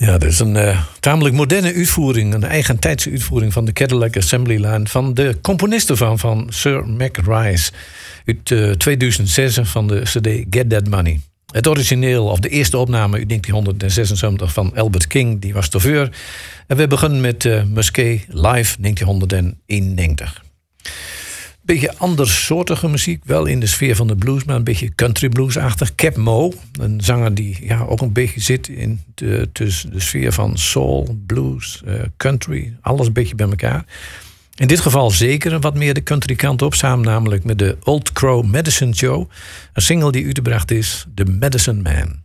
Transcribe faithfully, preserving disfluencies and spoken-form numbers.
Ja, dat is een uh, tamelijk moderne uitvoering, een eigentijdse uitvoering van de Cadillac Assembly Line van de componisten van, van Sir Mac Rice uit uh, tweeduizend zes van de cd Get That Money. Het origineel, of de eerste opname uit negentien zesenzeventig van Albert King, die was toevallig. En we beginnen met uh, Musquet Live negentien eenennegentig. Beetje andersoortige muziek, wel in de sfeer van de blues, maar een beetje country bluesachtig. Cap Mo, een zanger die ja, ook een beetje zit in de, tussen de sfeer van soul, blues, uh, country, alles een beetje bij elkaar. In dit geval zeker wat meer de country kant op, samen namelijk met de Old Crow Medicine Show, een single die uitgebracht is, The Medicine Man.